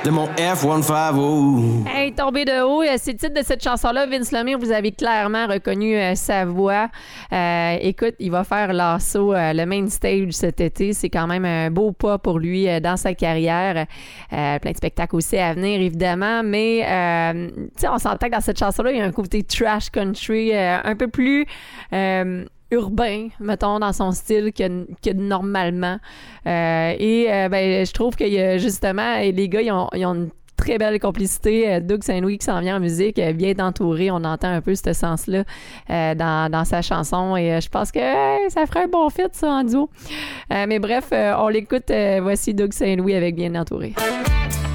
de mon F-150. Hey, tombé de haut, c'est le titre de cette chanson-là. Vince Lemire, vous avez clairement reconnu sa voix. Écoute, il va faire l'assaut, le main stage cet été. C'est quand même un beau pas pour lui dans sa carrière. Plein de spectacles aussi à venir, évidemment. Mais, tu sais, on s'entend que dans cette chanson-là, il y a un côté trash country un peu plus... urbain, mettons, dans son style que normalement. Je trouve qu'il y a justement, les gars, ils ont une très belle complicité. Doug Saint-Louis qui s'en vient en musique, bien entouré. On entend un peu ce sens-là dans sa chanson et je pense que ça ferait un bon fit, ça, en duo. Mais bref, on l'écoute. Voici Doug Saint-Louis avec Bien entouré.